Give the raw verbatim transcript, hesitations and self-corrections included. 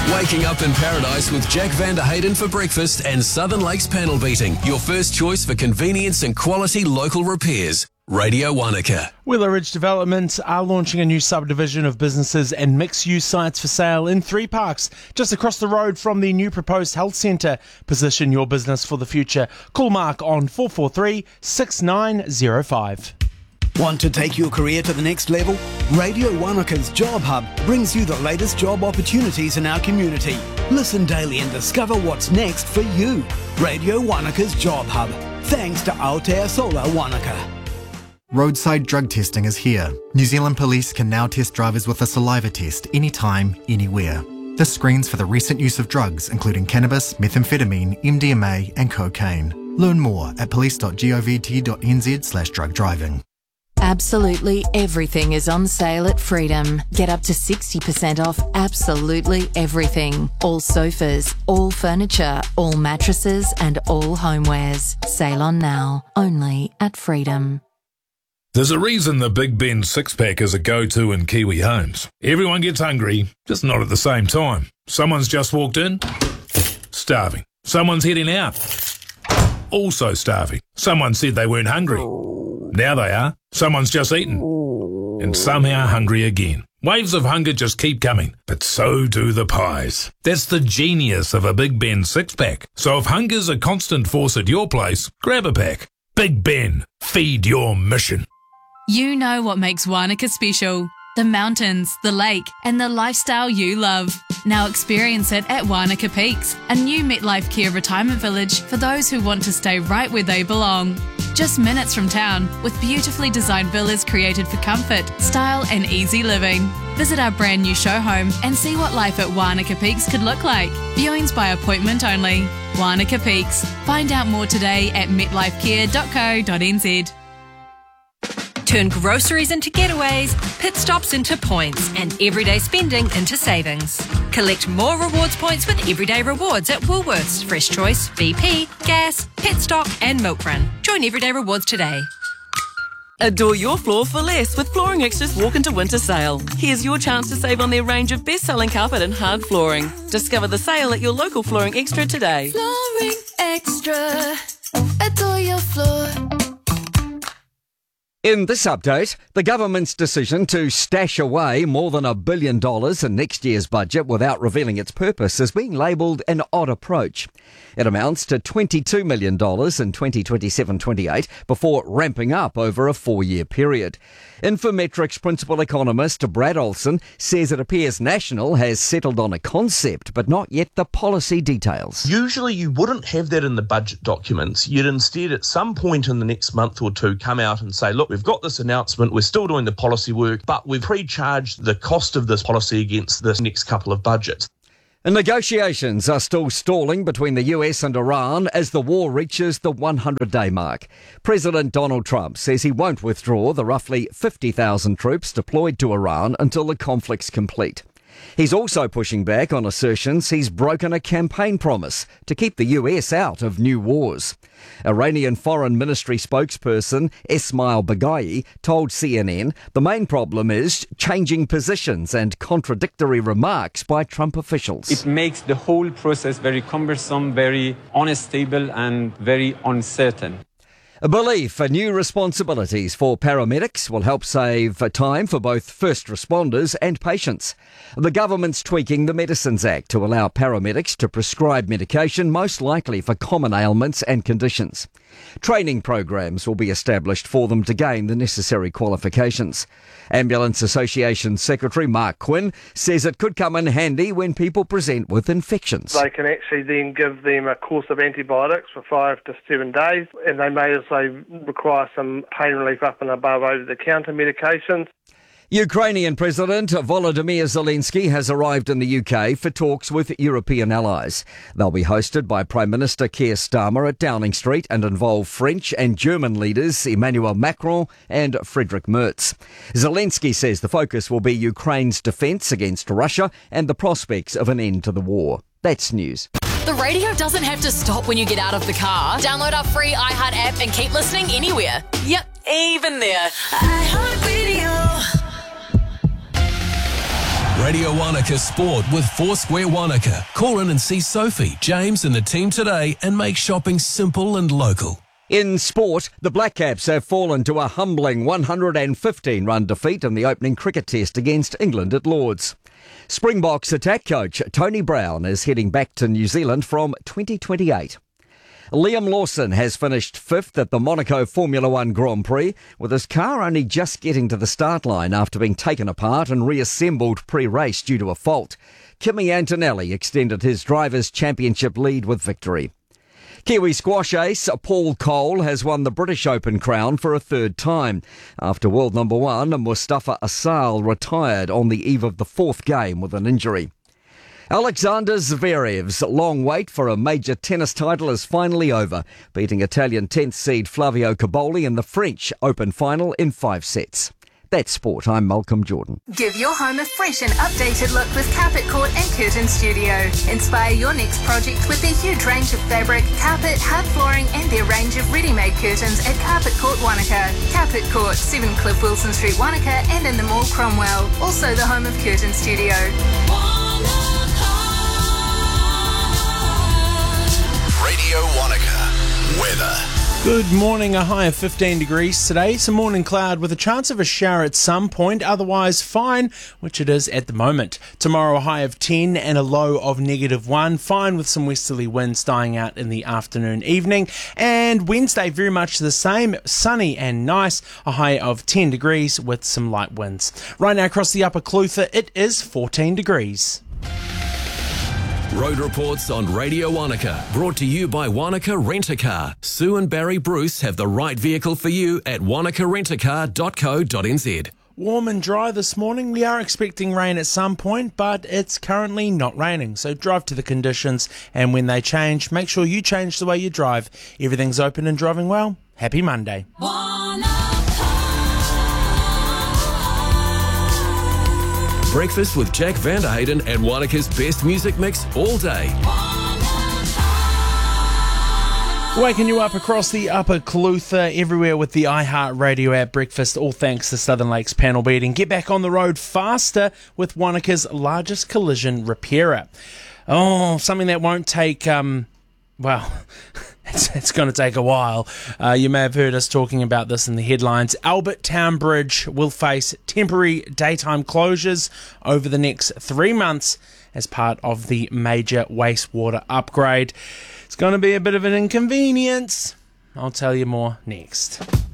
Waking up in paradise with Jack van der Hayden for breakfast and Southern Lakes panel beating. Your first choice for convenience and quality local repairs. Radio Wanaka. Willow Ridge Development are launching a new subdivision of businesses and mixed-use sites for sale in three parks, just across the road from the new proposed health centre. Position your business for the future. Call Mark on four four three, six nine zero five. Want to take your career to the next level? Radio Wanaka's Job Hub brings you the latest job opportunities in our community. Listen daily and discover what's next for you. Radio Wanaka's Job Hub. Thanks to Aotearoa Wanaka. Roadside drug testing is here. New Zealand Police can now test drivers with a saliva test anytime, anywhere. This screens for the recent use of drugs, including cannabis, methamphetamine, M D M A and cocaine. Learn more at police.govt.nz slash drug driving. Absolutely everything is on sale at Freedom. Get up to sixty percent off absolutely everything. All sofas, all furniture, all mattresses and all homewares. Sale on now, only at Freedom. There's a reason the Big Ben six-pack is a go-to in Kiwi homes. Everyone gets hungry, just not at the same time. Someone's just walked in, starving. Someone's heading out, also starving. Someone said they weren't hungry. Now they are. Someone's just eaten, and somehow hungry again. Waves of hunger just keep coming, but so do the pies. That's the genius of a Big Ben six-pack. So if hunger's a constant force at your place, grab a pack. Big Ben, feed your mission. You know what makes Wanaka special. The mountains, the lake, and the lifestyle you love. Now experience it at Wanaka Peaks, a new MetLife Care retirement village for those who want to stay right where they belong. Just minutes from town, with beautifully designed villas created for comfort, style and easy living. Visit our brand new show home and see what life at Wanaka Peaks could look like. Viewings by appointment only. Wanaka Peaks. Find out more today at metlifecare dot co dot n z. Turn groceries into getaways, pit stops into points, and everyday spending into savings. Collect more rewards points with Everyday Rewards at Woolworths, Fresh Choice, B P, Gas, Petstock and Milk Run. Join Everyday Rewards today. Adore your floor for less with Flooring Extra's Walk into Winter Sale. Here's your chance to save on their range of best-selling carpet and hard flooring. Discover the sale at your local Flooring Extra today. Flooring Extra. Adore your floor. In this update, the government's decision to stash away more than a billion dollars in next year's budget without revealing its purpose is being labelled an odd approach. It amounts to twenty-two million dollars in twenty twenty-seven twenty-eight before ramping up over a four-year period. Infometrics principal economist Brad Olsen says it appears National has settled on a concept but not yet the policy details. Usually you wouldn't have that in the budget documents. You'd instead at some point in the next month or two come out and say, look, we've got this announcement, we're still doing the policy work, but we've pre-charged the cost of this policy against this next couple of budgets. And negotiations are still stalling between the U S and Iran as the war reaches the one hundred day mark. President Donald Trump says he won't withdraw the roughly fifty thousand troops deployed to Iran until the conflict's complete. He's also pushing back on assertions he's broken a campaign promise to keep the U S out of new wars. Iranian Foreign Ministry spokesperson Esmail Baghaei told C N N the main problem is changing positions and contradictory remarks by Trump officials. It makes the whole process very cumbersome, very unstable and very uncertain. A belief for new responsibilities for paramedics will help save time for both first responders and patients. The government's tweaking the Medicines Act to allow paramedics to prescribe medication most likely for common ailments and conditions. Training programs will be established for them to gain the necessary qualifications. Ambulance Association Secretary Mark Quinn says it could come in handy when people present with infections. They can actually then give them a course of antibiotics for five to seven days, and they may also require some pain relief up and above over-the-counter medications. Ukrainian President Volodymyr Zelensky has arrived in the U K for talks with European allies. They'll be hosted by Prime Minister Keir Starmer at Downing Street and involve French and German leaders Emmanuel Macron and Friedrich Merz. Zelensky says the focus will be Ukraine's defence against Russia and the prospects of an end to the war. That's news. The radio doesn't have to stop when you get out of the car. Download our free iHeart app and keep listening anywhere. Yep, even there. iHeart Radio. Radio Wanaka Sport with Foursquare Wanaka. Call in and see Sophie, James and the team today and make shopping simple and local. In sport, the Black Caps have fallen to a humbling one hundred fifteen run defeat in the opening cricket test against England at Lord's. Springboks attack coach Tony Brown is heading back to New Zealand from twenty twenty-eight. Liam Lawson has finished fifth at the Monaco Formula One Grand Prix, with his car only just getting to the start line after being taken apart and reassembled pre-race due to a fault. Kimi Antonelli extended his Drivers' Championship lead with victory. Kiwi squash ace Paul Cole has won the British Open crown for a third time, after world number one Mustafa Asal retired on the eve of the fourth game with an injury. Alexander Zverev's long wait for a major tennis title is finally over, beating Italian tenth seed Flavio Cobolli in the French Open final in five sets. That's sport. I'm Malcolm Jordan. Give your home a fresh and updated look with Carpet Court and Curtain Studio. Inspire your next project with their huge range of fabric, carpet, hard flooring and their range of ready-made curtains at Carpet Court Wanaka. Carpet Court, seven Cliff Wilson Street, Wanaka and in the mall Cromwell. Also the home of Curtain Studio. Radio Wanaka. Weather. Good morning, a high of fifteen degrees today. Some morning cloud with a chance of a shower at some point, otherwise fine, which it is at the moment. Tomorrow a high of ten and a low of negative one, fine with some westerly winds dying out in the afternoon, evening. And Wednesday very much the same, sunny and nice, a high of ten degrees with some light winds. Right now across the Upper Clutha it is fourteen degrees. Road reports on Radio Wanaka, brought to you by Wanaka Rent-A-Car. Sue and Barry Bruce have the right vehicle for you at wanaka rent a car dot co dot n z. Warm and dry this morning. We are expecting rain at some point, but it's currently not raining. So drive to the conditions, and when they change, make sure you change the way you drive. Everything's open and driving well. Happy Monday. Breakfast with Jack Vanderhayden and Wanaka's best music mix all day. Waking you up across the Upper Clutha, everywhere with the iHeartRadio app. Breakfast, all thanks to Southern Lakes Panel Beating. Get back on the road faster with Wanaka's largest collision repairer. Oh, something that won't take, um, well... It's, it's going to take a while. Uh, you may have heard us talking about this in the headlines. Albert Town Bridge will face temporary daytime closures over the next three months as part of the major wastewater upgrade. It's going to be a bit of an inconvenience. I'll tell you more next.